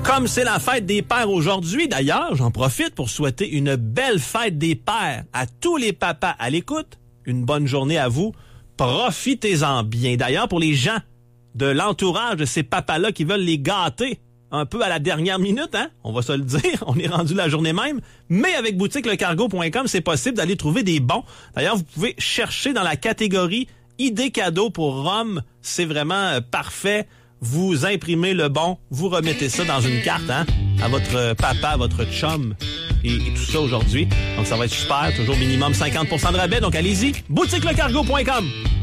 Comme c'est la fête des pères aujourd'hui, d'ailleurs, j'en profite pour souhaiter une belle fête des pères à tous les papas à l'écoute. Une bonne journée à vous. Profitez-en bien. D'ailleurs, pour les gens de l'entourage de ces papas-là qui veulent les gâter un peu à la dernière minute, hein? On va se le dire, on est rendu la journée même. Mais avec boutiquelecargo.com, c'est possible d'aller trouver des bons. D'ailleurs, vous pouvez chercher dans la catégorie idées cadeaux pour Rome. C'est vraiment parfait. Vous imprimez le bon, vous remettez ça dans une carte, hein, à votre papa, à votre chum et tout ça aujourd'hui. Donc, ça va être super. Toujours minimum 50% de rabais. Donc, allez-y. boutiquelecargo.com.